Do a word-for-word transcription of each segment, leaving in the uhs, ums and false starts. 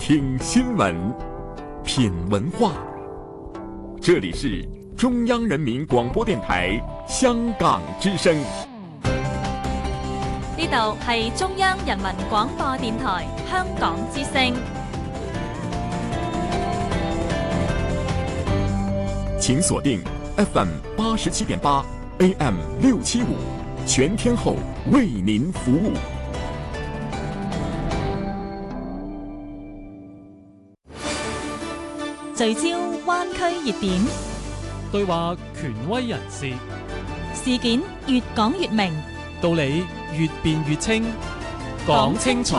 听新闻，品文化。这里是中央人民广播电台香港之声。 呢度係中央人民廣播電台香港之聲。 請鎖定 F M 八十七點八 A M 六七五，全天候為您服務。 聚焦灣區熱點， 對話權威人士， 事件越講越明， 道理越辯越清，講清楚，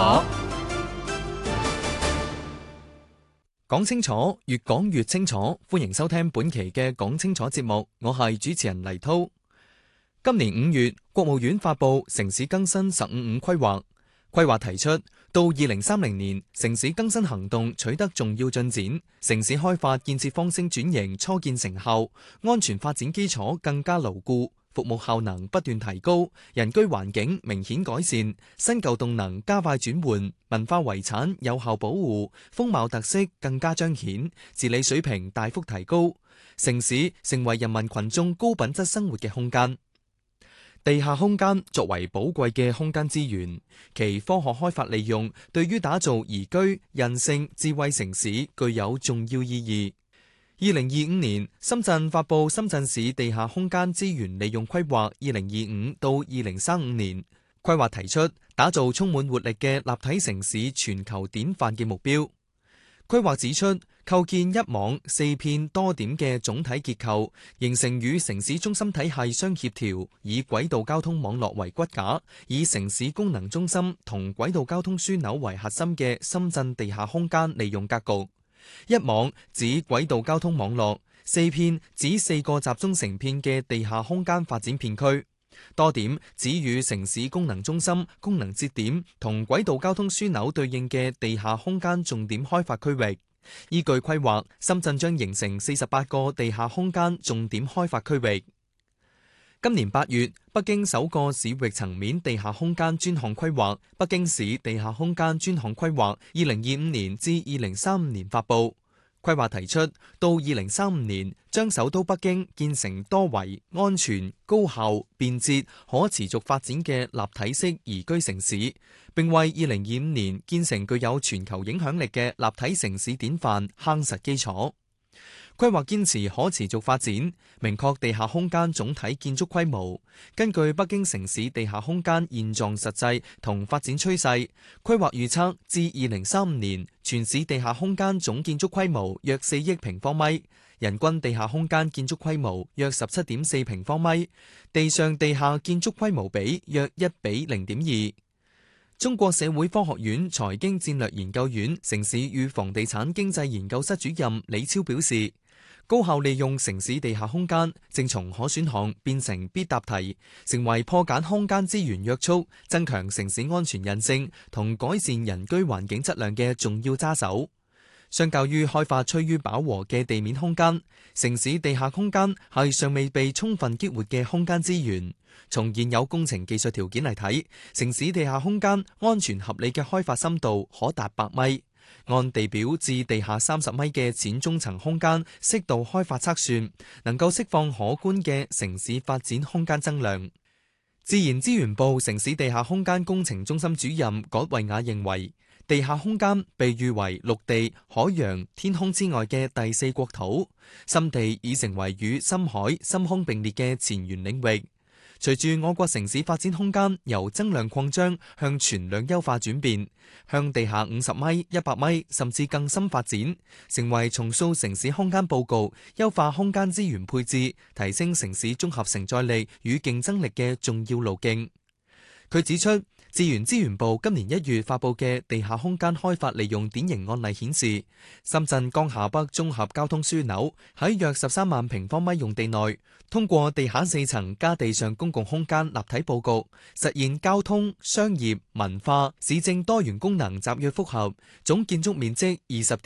講清楚，越講越清楚。歡迎收聽本期嘅講清楚節目，我係主持人黎濤。今年五月，國務院發布城市更新十五五規劃。規劃提出，到二零三零年，城市更新行動取得重要進展，城市開發建設方式轉型初見成效，安全發展基礎更加牢固，服務效能不斷提高，人居環境明顯改善，新舊動能加快轉換，文化遺產有效保護，風貌特色更加彰顯，治理水平大幅提高，城市成為人民群眾高品質生活嘅空間。地下空間作為寶貴嘅空間資源，其科學開發利用對於打造宜居、韌性、智慧城市具有重要意義。二零二五年，深圳發布《深圳市地下空間資源利用規劃（二零二五到二零三五年）》。規劃提出打造充滿活力嘅立體城市全球典範嘅目標。規劃指出，構建一網四片多點嘅總體結構，形成與城市中心體系相協調，以軌道交通網絡為骨架，以城市功能中心同軌道交通樞紐為核心嘅深圳地下空間利用格局。一網指軌道交通網絡，四片指四個集中成片嘅地下空間發展片區，多點指與城市功能中心、功能節點同軌道交通樞紐對應嘅地下空間重點開發區域。依據規劃，深圳將形成四十八個地下空間重點開發區域。今年八月，北京首個市域層面地下空間專項規劃《北京市地下空間專項規劃（二零二五年至二零三五年）》發布。規劃提出，到二零三五年，將首都北京建成多維、安全、高效、便捷、可持續發展嘅立體式宜居城市，並為二零二五年建成具有全球影響力嘅立體城市典範夯實基礎。規劃堅持可持續發展，明確地下空間總體建築規模。根據北京城市地下空間現狀實際同發展趨勢，規劃預測至二零三五年，全市地下空間總建築規模約四億平方米，人均地下空間建築規模約十七點四平方米，地上地下建築規模比約一比零點二。中國社會科學院財經戰略研究院城市與房地產經濟研究室主任李超表示，高效利用城市地下空間正從可選項變成必答題，成為破解空間資源約束、增強城市安全韌性同改善人居環境質量嘅重要揸手。相較於開發趨於飽和嘅地面空間，城市地下空間係尚未被充分激活嘅空間資源。從現有工程技術條件嚟睇，城市地下空間安全合理嘅開發深度可達百米。按地表至地下三十米嘅淺中層空間適度開發測算，能夠釋放可觀嘅城市發展空間增量。自然資源部城市地下空間工程中心主任葛惠雅認為，地下空間被譽為陸地、海洋、天空之外嘅第四國土，深地已成為與深海、深空並列嘅前沿領域。隨住我國城市發展空間由增量擴張向存量優化轉變，向地下五十米、一百米甚至更深發展，成為重塑城市空間佈局、優化空間資源配置、提升城市綜合承載力與競爭力嘅重要路徑。佢指出，自然資源部今年一月發布嘅地下空間開發利用典型案例顯示，深圳江夏北綜合交通樞紐喺約十三萬平方米用地內，通過地下四層加地上公共空間立體佈局，實現交通、商業、文化、市政多元功能集約複合，總建築面積二十